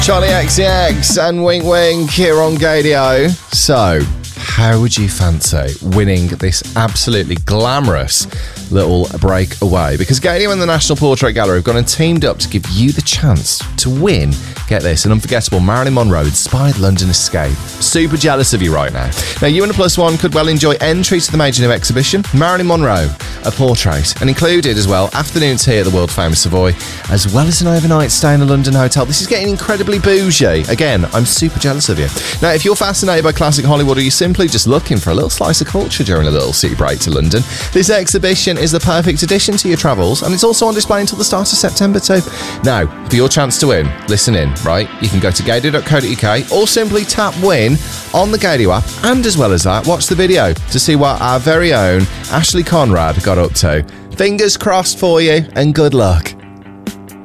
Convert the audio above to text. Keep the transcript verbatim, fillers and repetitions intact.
Charlie X C X and Wink Wink here on Gadio. So, how would you fancy winning this absolutely glamorous little breakaway? Because Gadio and the National Portrait Gallery have gone and teamed up to give you the chance to win, get this, an unforgettable Marilyn Monroe inspired London escape. Super jealous of you right now. Now, you and a plus one could well enjoy entry to the major new exhibition, Marilyn Monroe, a portrait, and included as well afternoon tea at the world famous Savoy, as well as an overnight stay in a London hotel. This is getting incredibly bougie. Again, I'm super jealous of you. Now, if you're fascinated by classic Hollywood, or you're simply just looking for a little slice of culture during a little city break to London, this exhibition is the perfect addition to your travels, and it's also on display until the start of September too. Now, for your chance to win, listen in, right? You can go to gadio dot co dot uk or simply tap win on the Gadio app, and as well as that, watch the video to see what our very own Ashley Conrad got up to. Fingers crossed for you, and good luck.